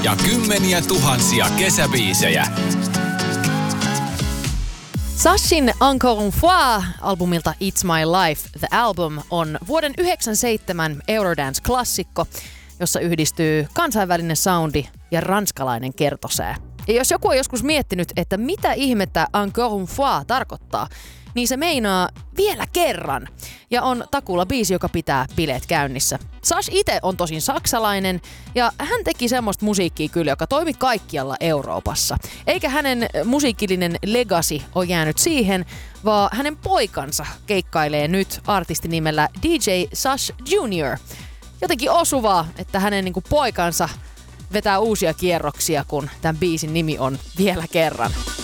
ja kymmeniä tuhansia kesäbiisejä. Sashin Encore une fois -albumilta It's My Life, The Album on vuoden 1997 Eurodance-klassikko, jossa yhdistyy kansainvälinen soundi ja ranskalainen kertosää. Ja jos joku on joskus miettinyt, että mitä ihmettä Encore une fois tarkoittaa, niin se meinaa vielä kerran ja on takuulla biisi, joka pitää bileet käynnissä. Sash itse on tosin saksalainen ja hän teki semmoista musiikkia kyllä, joka toimi kaikkialla Euroopassa. Eikä hänen musiikillinen legacy ole jäänyt siihen, vaan hänen poikansa keikkailee nyt artistinimellä DJ Sash Jr. Jotenkin osuvaa, että hänen poikansa vetää uusia kierroksia, kun tämän biisin nimi on vielä kerran.